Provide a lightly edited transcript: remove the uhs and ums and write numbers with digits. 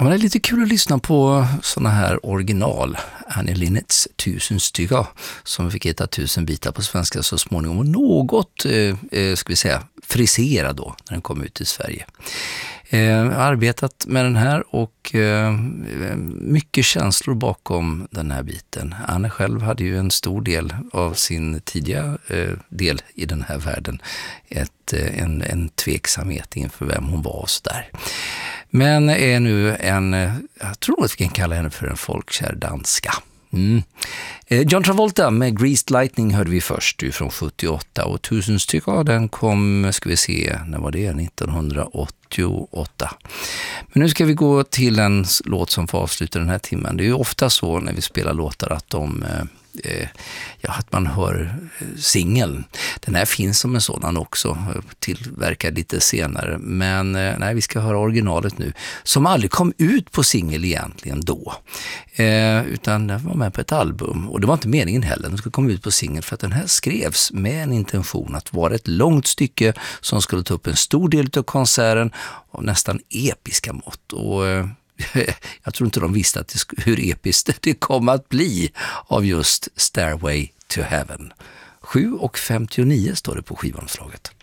Ja, det är lite kul att lyssna på såna här original. Annie Linnets 1000 stycken som fick heta 1000 bitar på svenska så småningom. Och något, ska vi säga, friserad då när den kom ut i Sverige. Jag har arbetat med den här och mycket känslor bakom den här biten. Anne själv hade ju en stor del av sin tidiga del i den här världen. En tveksamhet inför vem hon var och så där. Men är nu jag tror att vi kan kalla henne för en folkkär danska. John Travolta med Greased Lightning hörde vi först från 78 och 1000 stycken, den kom, ska vi se, när var det? 1988. Men nu ska vi gå till en låt som får avsluta den här timmen. Det är ju ofta så när vi spelar låtar att att man hör singeln. Den här finns som en sådan också, tillverkad lite senare. Men nej, vi ska höra originalet nu. Som aldrig kom ut på singel egentligen då. Utan den var med på ett album. Och det var inte meningen heller. Den skulle komma ut på singel för att den här skrevs med en intention att vara ett långt stycke som skulle ta upp en stor del av konserten av nästan episka mått. Och jag tror inte de visste hur episkt det kommer att bli av just Stairway to Heaven. 7:59 står det på skivomslaget.